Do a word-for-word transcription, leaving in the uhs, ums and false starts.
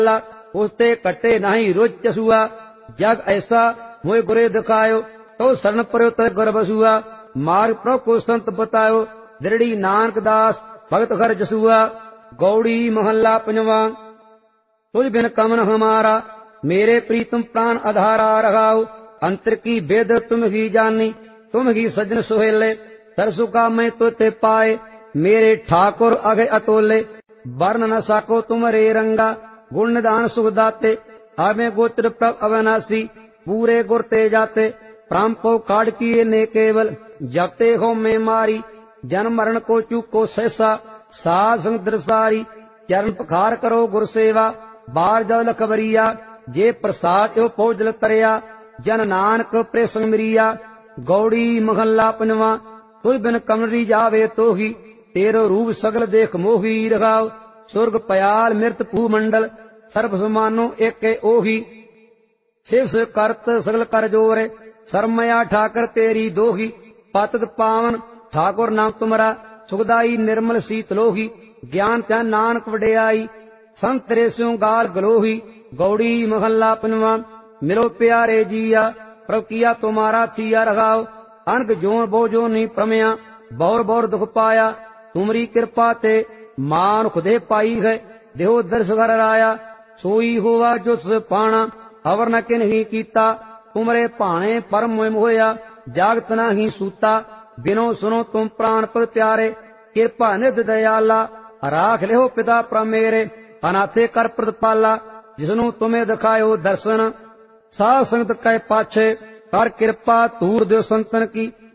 उसते कटे नहीं रोज चसुआ। जग ऐसा मोय गुरे दिखायो तो शरण पर्यो तय गुर बसुआ। मार्ग प्रभु को संत बतायो दृढ़ी नानक दास भगत घर जसुआ। गौड़ी महल्ला पंजवा। तुझ बिन कमन हमारा मेरे प्रीतम प्राण आधारा रहाओ। अंतर की वेद तुम ही जानी तुम ही सजन सुहेले। सरसु का मैं तो ते पाए मेरे ठाकुर अगे अतोले। वर्ण न साको तुम रे रंगा गुण निदान सुख दाते। आवे गोत्र प्रभ अविनाशी पूरे गुर ते जाते। प्राण पो काट किए ने केवल जपते हो मैं मारी। जन्म मरण को चूको सहसा साध संग दरसारी। चरण पखार करो गुर सेवा बार जल लखबरिया। जे प्रसाद यो पौजल तरिया जन नानक प्रेसंग मिरिया। गौड़ी महल्ला पंजवा। तुझ बिन कमरी जावे तो ही तेरो रूप सगल देख मोही रघाओ। सुर्ग पयाल मृत भूमंडल सर्व समानो एक ओही। शिव से करत सगल कर जोरे सरमया ठाकर तेरी दोही। पतत पावन ठाकुर नाम तुमरा सुखदाई निर्मल शीतलोही। ज्ञान त्यान नानक वडियाई संत रे स्यों गाल गलोही। गौड़ी महल्ला पंजवा। मिलो प्यारे जिया प्रभु किया तुम्हारा थिया रघाओ। अनक जोन बो जो नहीं प्रमया बौर बौर दुख पाया। तुमरी कृपा ते मान खुदे पाई है देहो दर्श घर आया। सोई हुआ जो पाना अवर न किन ही कीता। तुमरे भाणे परम मोह मोया जागत न ही सूता। बिनो सुनो तुम प्राण पद प्यारे कृपा निध दयाला। राख लेहो पिता प्रमेरे अनाथे कर प्रतिपाला। जिसनु तुम्हें दिखायो दर्शन साध संगत कै पाछे कर कृपा तूर दो संतन की।